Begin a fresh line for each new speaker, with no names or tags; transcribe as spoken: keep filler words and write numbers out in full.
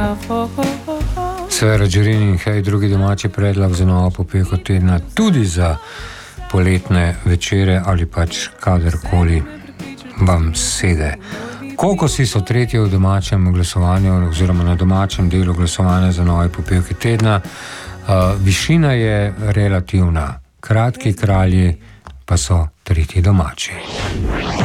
Seveda Džerin in Hej, drugi domači predlog za novo popevko tedna, tudi za poletne večere ali pač kadarkoli vam sede. Kokosi so tretji v domačem glasovanju oziroma na domačem delu glasovanja za nove popevke tedna. Uh, višina je relativna, Kratki kralji pa so tretji domači.